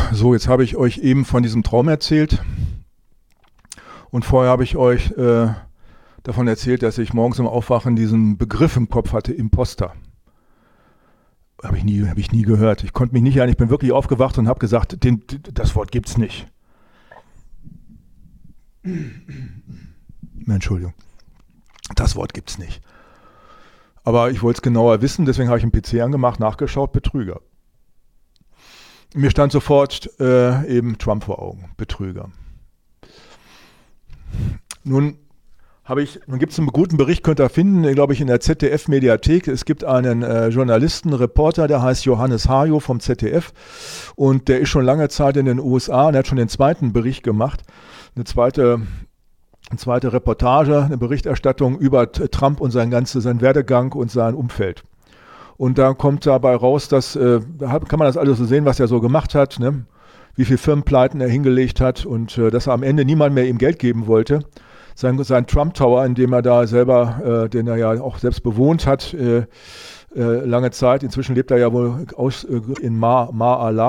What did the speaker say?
So, jetzt habe ich euch eben von diesem Traum erzählt und vorher habe ich euch davon erzählt, dass ich morgens im Aufwachen diesen Begriff im Kopf hatte, Imposter. Habe ich nie gehört. Ich konnte mich nicht erinnern, ich bin wirklich aufgewacht und habe gesagt, das Wort gibt's nicht. Entschuldigung. Das Wort gibt's nicht. Aber ich wollte es genauer wissen, deswegen habe ich einen PC angemacht, nachgeschaut, Betrüger. Mir stand sofort eben Trump vor Augen, Betrüger. Nun gibt es einen guten Bericht, könnt ihr finden, glaube ich, in der ZDF-Mediathek. Es gibt einen Journalisten, Reporter, der heißt Johannes Hajo vom ZDF und der ist schon lange Zeit in den USA und er hat schon den zweiten Bericht gemacht, eine zweite Reportage, eine Berichterstattung über Trump und seinen Werdegang und sein Umfeld. Und da kommt dabei raus, dass, da kann man das alles so sehen, was er so gemacht hat, ne? Wie viele Firmenpleiten er hingelegt hat und dass er am Ende niemand mehr ihm Geld geben wollte. Sein Trump Tower, in dem er da selber, den er ja auch selbst bewohnt hat, lange Zeit, inzwischen lebt er ja wohl in Mar-a-Lago.